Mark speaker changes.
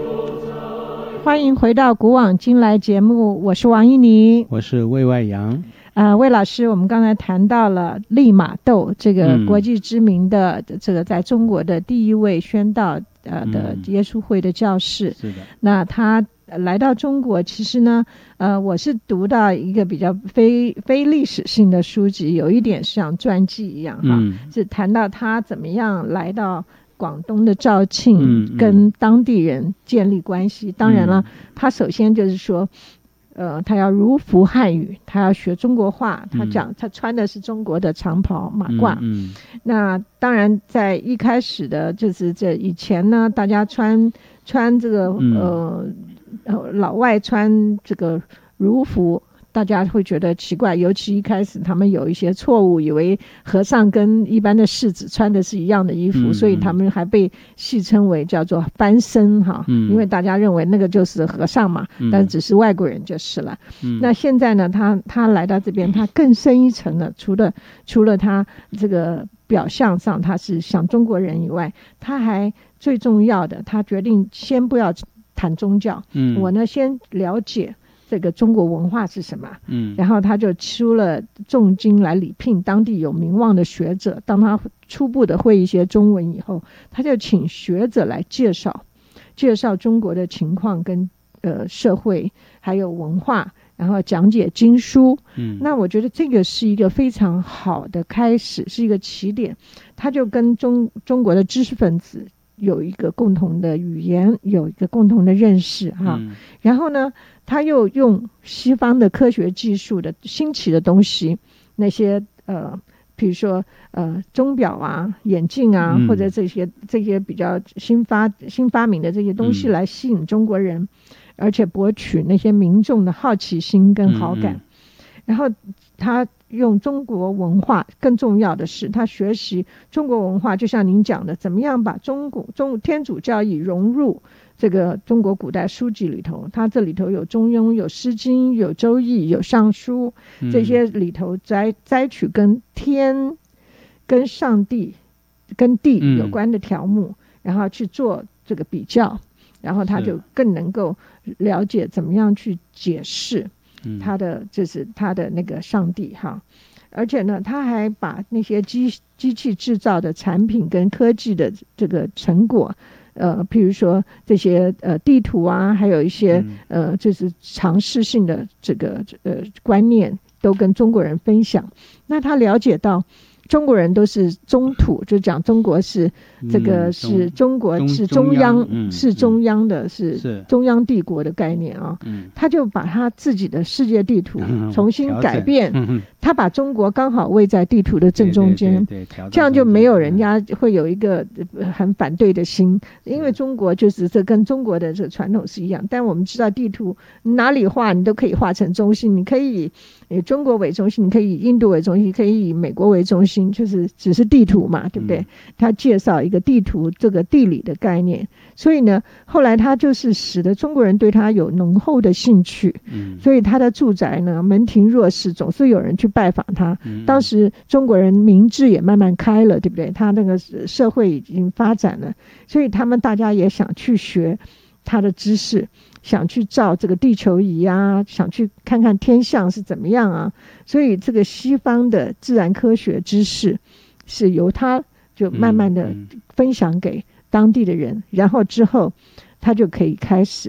Speaker 1: 欢迎回到古往今来节目，我是王一妮，
Speaker 2: 我是魏外阳。
Speaker 1: 魏老师，我们刚才谈到了利玛窦这个国际知名的这个在中国的第一位宣道的耶稣会的教士。
Speaker 2: 是的。
Speaker 1: 那他来到中国，其实呢，我是读到一个比较非历史性的书籍，有一点像传记一样哈，是谈到他怎么样来到广东的肇庆，跟当地人建立关系。当然了，他首先就是说，他要如服汉语，他要学中国话，他穿的是中国的长袍马褂。那当然，在一开始的就是这以前呢，大家穿这个老外穿这个儒服，大家会觉得奇怪，尤其一开始他们有一些错误，以为和尚跟一般的士子穿的是一样的衣服，所以他们还被戏称为叫做翻身哈，因为大家认为那个就是和尚嘛，但只是外国人就是了。那现在呢，他来到这边，他更深一层了，除了他这个表象上他是像中国人以外，他还最重要的，他决定先不要谈宗教，我呢先了解这个中国文化是什么，然后他就出了重金来礼聘当地有名望的学者。当他初步的会一些中文以后，他就请学者来介绍中国的情况跟社会还有文化，然后讲解经书。那我觉得这个是一个非常好的开始，是一个起点。他就跟中国的知识分子有一个共同的语言，有一个共同的认识哈。然后呢，他又用西方的科学技术的新奇的东西，那些比如说钟表啊、眼镜啊，或者这些比较新发明的这些东西来吸引中国人，而且博取那些民众的好奇心跟好感。然后他用中国文化，更重要的是他学习中国文化，就像您讲的，怎么样把天主教义融入这个中国古代书籍里头。他这里头有中庸，有诗经，有周易，有尚书，这些里头摘取跟天、跟上帝、跟地有关的条目，然后去做这个比较，然后他就更能够了解怎么样去解释他的那个上帝哈。而且呢，他还把那些机器制造的产品跟科技的这个成果，譬如说这些地图啊，还有一些就是尝试性的这个观念，都跟中国人分享。那他了解到中国人都是中土，就讲中国是这个是中国是中央，是中央的，是中央帝国的概念啊。他就把他自己的世界地图重新改变，他把中国刚好位在地图的正中间，这样就没有人家会有一个很反对的心，因为中国就是这跟中国的这个传统是一样。但我们知道地图哪里画你都可以画成中心，你可以以中国为中心，你可以以印度为中心，可以以美国为中心，就是只是地图嘛，对不对？他介绍一个地图这个地理的概念，所以呢，后来他就是使得中国人对他有浓厚的兴趣。所以他的住宅呢，门庭若市，总是有人去拜访他。当时中国人民智也慢慢开了，对不对？他那个社会已经发展了，所以大家也想去学他的知识，想去造这个地球仪啊，想去看看天象是怎么样啊。所以这个西方的自然科学知识是由他就慢慢的分享给当地的人，然后之后他就可以开始